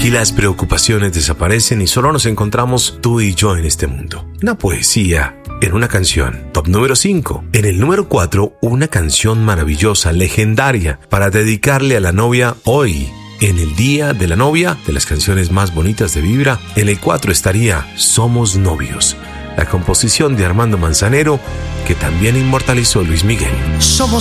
y las preocupaciones desaparecen y solo nos encontramos tú y yo en este mundo. Una poesía en una canción. Top número 5. En el número 4, una canción maravillosa, legendaria, para dedicarle a la novia hoy. En el Día de la Novia, de las canciones más bonitas de Vibra, en el 4 estaría Somos Novios, la composición de Armando Manzanero, que también inmortalizó Luis Miguel. Somos